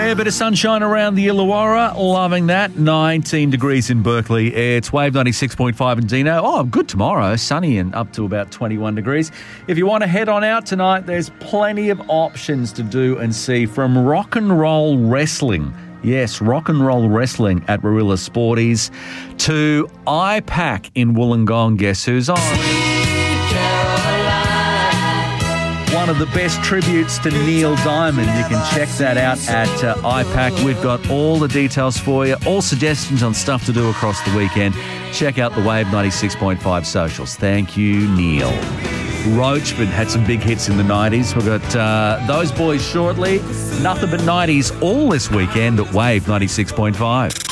Fair bit of sunshine around the Illawarra. Loving that. 19 degrees in Berkeley. It's Wave 96.5 in Dino. Oh, good tomorrow. Sunny and up to about 21 degrees. If you want to head on out tonight, there's plenty of options to do and see, from rock and roll wrestling. Yes, rock and roll wrestling at Warilla Sporties, to IPAC in Wollongong. Guess who's on? One of the best tributes to Neil Diamond. You can check that out at IPAC. We've got all the details for you, all suggestions on stuff to do across the weekend. Check out the Wave 96.5 socials. Thank you, Neil. Roachford had some big hits in the 90s. We've got those boys shortly. Nothing but 90s all this weekend at Wave 96.5.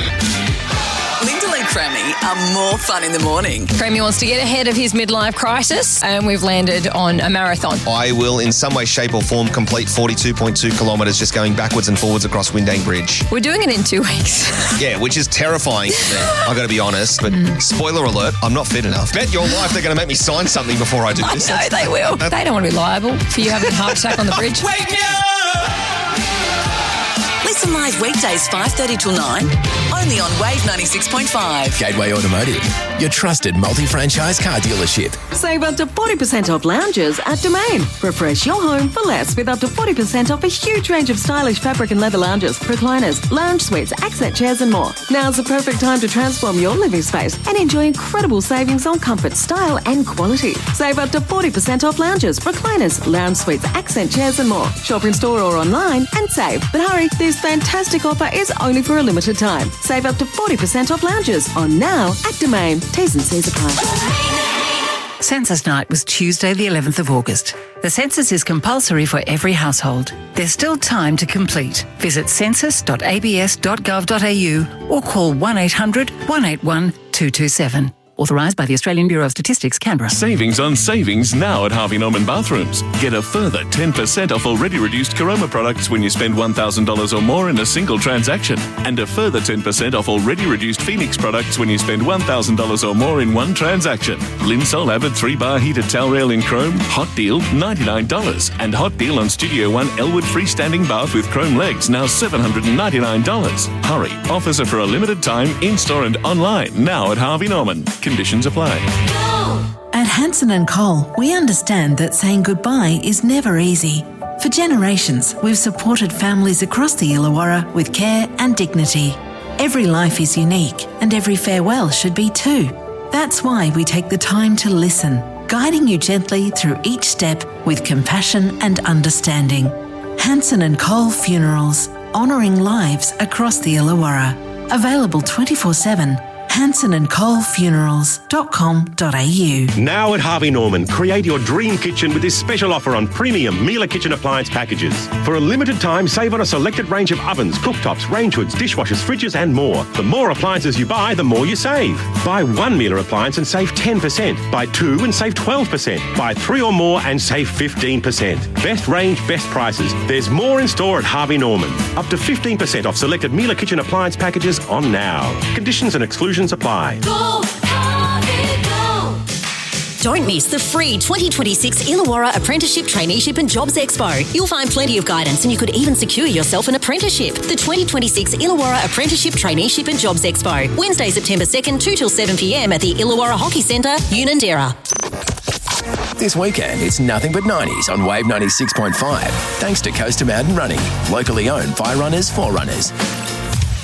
Cremmy are more fun in the morning. Cremmy wants to get ahead of his midlife crisis, and we've landed on a marathon. I will, in some way, shape or form, complete 42.2 kilometres just going backwards and forwards across Windang Bridge. We're doing it in 2 weeks. Yeah, which is terrifying to me. I've got to be honest, but spoiler alert, I'm not fit enough. Bet your life they're going to make me sign something before I do this. I know they will. They don't want to be liable for you having a heart attack on the bridge. Wake me up! Listen live weekdays 5:30 till 9, only on Wave 96.5. Gateway Automotive, your trusted multi-franchise car dealership. Save up to 40% off lounges at Domain. Refresh your home for less with up to 40% off a huge range of stylish fabric and leather lounges, recliners, lounge suites, accent chairs and more. Now's the perfect time to transform your living space and enjoy incredible savings on comfort, style and quality. Save up to 40% off lounges, recliners, lounge suites, accent chairs and more. Shop in store or online and save. But hurry, this fantastic offer is only for a limited time. Save up to 40% off lounges on now at Domain. T's and C's apply. Census night was Tuesday the 11th of August. The census is compulsory for every household. There's still time to complete. Visit census.abs.gov.au or call 1800 181 227. Authorised by the Australian Bureau of Statistics, Canberra. Savings on savings now at Harvey Norman Bathrooms. Get a further 10% off already reduced Caroma products when you spend $1,000 or more in a single transaction. And a further 10% off already reduced Phoenix products when you spend $1,000 or more in one transaction. Linsol Avid 3-bar heated towel rail in chrome, hot deal, $99. And hot deal on Studio One Elwood freestanding bath with chrome legs, now $799. Hurry, offers are for a limited time, in-store and online, now at Harvey Norman. Conditions apply. At Hanson & Cole, we understand that saying goodbye is never easy. For generations, we've supported families across the Illawarra with care and dignity. Every life is unique, and every farewell should be too. That's why we take the time to listen, guiding you gently through each step with compassion and understanding. Hanson & Cole Funerals, honouring lives across the Illawarra. Available 24/7. HansonandColeFunerals.com.au. Now at Harvey Norman, create your dream kitchen with this special offer on premium Miele kitchen appliance packages. For a limited time, save on a selected range of ovens, cooktops, range hoods, dishwashers, fridges and more. The more appliances you buy, the more you save. Buy one Miele appliance and save 10%. Buy two and save 12%. Buy three or more and save 15%. Best range, best prices. There's more in store at Harvey Norman. Up to 15% off selected Miele kitchen appliance packages on now. Conditions and exclusions apply. Go, Harvey, go! Don't miss the free 2026 Illawarra Apprenticeship, Traineeship and Jobs Expo. You'll find plenty of guidance and you could even secure yourself an apprenticeship. The 2026 Illawarra Apprenticeship, Traineeship and Jobs Expo. Wednesday, September 2nd, 2 till 7 p.m. at the Illawarra Hockey Centre, Unanderra. This weekend, it's nothing but 90s on Wave 96.5. Thanks to Coaster Mountain Running, locally owned by runners for runners.